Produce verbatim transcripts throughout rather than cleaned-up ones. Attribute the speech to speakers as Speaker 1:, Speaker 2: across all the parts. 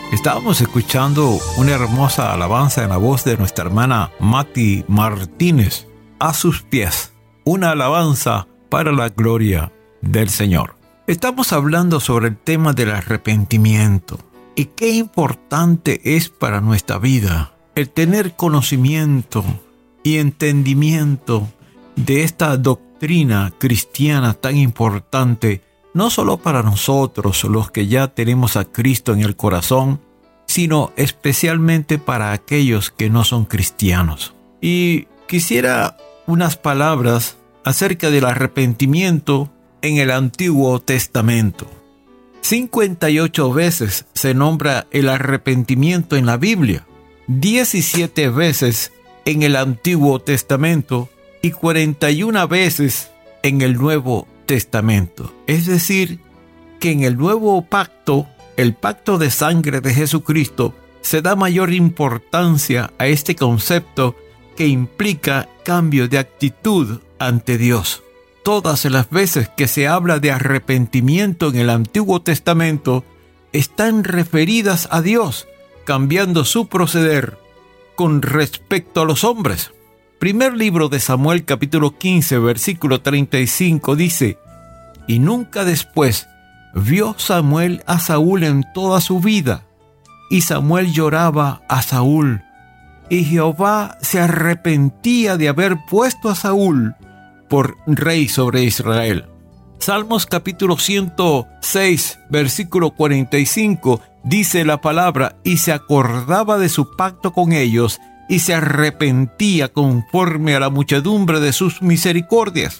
Speaker 1: Estábamos escuchando una hermosa alabanza en la voz de nuestra hermana Mati Martínez, A sus pies, una alabanza para la gloria del Señor. Estamos hablando sobre el tema del arrepentimiento y qué importante es para nuestra vida el tener conocimiento y entendimiento de esta doctrina cristiana tan importante, no solo para nosotros, los que ya tenemos a Cristo en el corazón, sino especialmente para aquellos que no son cristianos. Y quisiera unas palabras acerca del arrepentimiento en el Antiguo Testamento. cincuenta y ocho veces se nombra el arrepentimiento en la Biblia, diecisiete veces en el Antiguo Testamento y cuarenta y una veces en el Nuevo Testamento. Es decir, que en el Nuevo Pacto, el pacto de sangre de Jesucristo, se da mayor importancia a este concepto que implica cambio de actitud ante Dios. Todas las veces que se habla de arrepentimiento en el Antiguo Testamento, están referidas a Dios, cambiando su proceder con respecto a los hombres. Primer libro de Samuel, capítulo quince, versículo treinta y cinco, dice: Y nunca después vio Samuel a Saúl en toda su vida, y Samuel lloraba a Saúl, y Jehová se arrepentía de haber puesto a Saúl por rey sobre Israel. Salmos capítulo ciento seis, versículo cuarenta y cinco, dice la palabra: Y se acordaba de su pacto con ellos, y se arrepentía conforme a la muchedumbre de sus misericordias.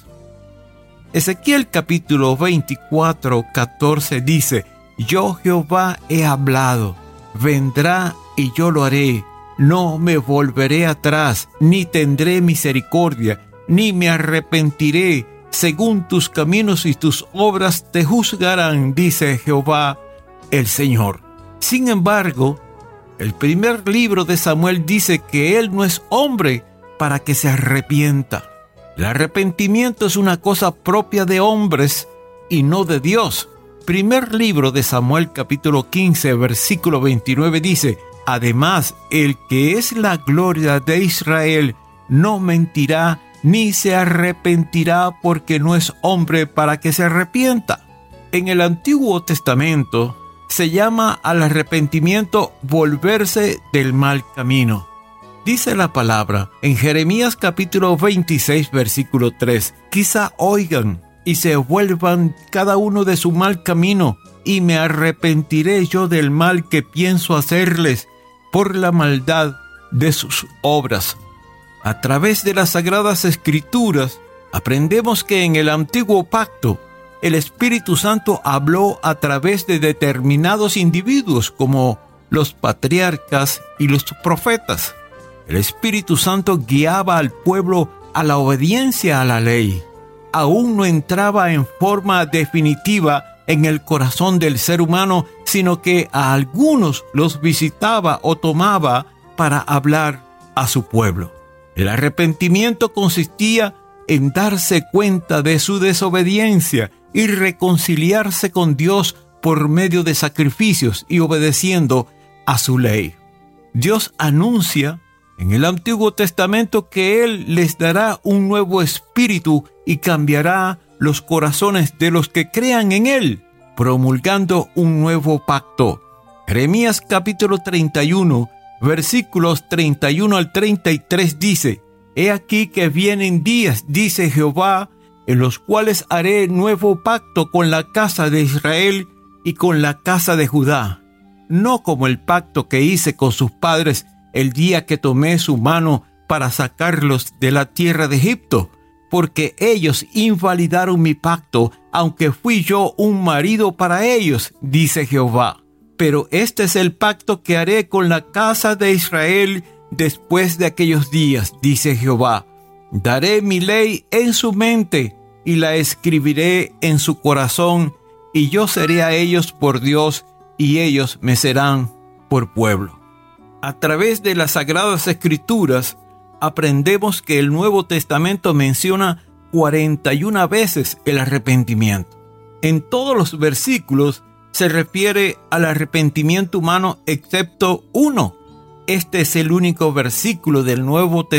Speaker 1: Ezequiel capítulo veinticuatro, catorce dice: Yo Jehová he hablado, vendrá y yo lo haré, no me volveré atrás, ni tendré misericordia, ni me arrepentiré, según tus caminos y tus obras te juzgarán, dice Jehová el Señor. Sin embargo, el primer libro de Samuel dice que él no es hombre para que se arrepienta. El arrepentimiento es una cosa propia de hombres y no de Dios. Primer libro de Samuel capítulo quince, versículo veintinueve dice: Además, el que es la gloria de Israel no mentirá ni se arrepentirá, porque no es hombre para que se arrepienta. En el Antiguo Testamento se llama al arrepentimiento volverse del mal camino. Dice la palabra en Jeremías capítulo veintiséis, versículo tres: Quizá oigan y se vuelvan cada uno de su mal camino, y me arrepentiré yo del mal que pienso hacerles por la maldad de sus obras. A través de las Sagradas Escrituras aprendemos que en el Antiguo Pacto el Espíritu Santo habló a través de determinados individuos como los patriarcas y los profetas. El Espíritu Santo guiaba al pueblo a la obediencia a la ley. Aún no entraba en forma definitiva en el corazón del ser humano, sino que a algunos los visitaba o tomaba para hablar a su pueblo. El arrepentimiento consistía en darse cuenta de su desobediencia y reconciliarse con Dios por medio de sacrificios y obedeciendo a su ley. Dios anuncia en el Antiguo Testamento que Él les dará un nuevo espíritu y cambiará los corazones de los que crean en Él, promulgando un nuevo pacto. Jeremías capítulo treinta y uno, versículos treinta y uno al treinta y tres dice: He aquí que vienen días, dice Jehová, en los cuales haré nuevo pacto con la casa de Israel y con la casa de Judá, no como el pacto que hice con sus padres el día que tomé su mano para sacarlos de la tierra de Egipto, porque ellos invalidaron mi pacto, aunque fui yo un marido para ellos, dice Jehová. Pero este es el pacto que haré con la casa de Israel después de aquellos días, dice Jehová. Daré mi ley en su mente y la escribiré en su corazón, y yo seré a ellos por Dios, y ellos me serán por pueblo. A través de las Sagradas Escrituras aprendemos que el Nuevo Testamento menciona cuarenta y una veces el arrepentimiento. En todos los versículos se refiere al arrepentimiento humano excepto uno. Este es el único versículo del Nuevo Testamento